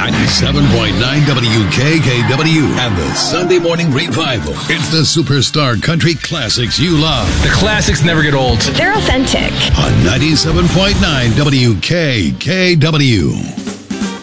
97.9 WKKW and the Sunday Morning Revival. It's the superstar country classics you love. The classics never get old. They're authentic. On 97.9 WKKW.